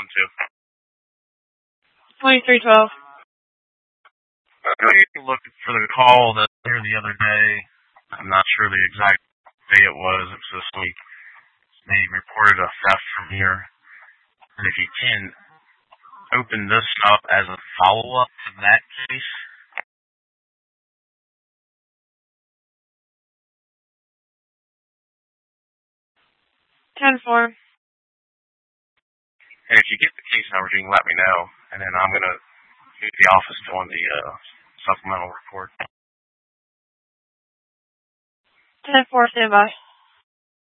to? 2312. You looking for the call that here the other day. I'm not sure the exact day it was. It was this week. They reported a theft from here. And if you can, open this up as a follow-up to that case. Ten-4. And if you get the case numbers, you can let me know. And then I'm going to get the office doing the supplemental report. 10-4, standby.